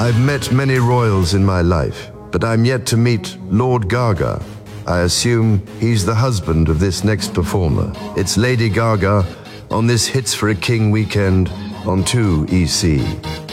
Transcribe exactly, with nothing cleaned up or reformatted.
I've met many royals in my life, but I'm yet to meet Lord Gaga. I assume he's the husband of this next performer. It's Lady Gaga on this Hits for a King weekend on two E C.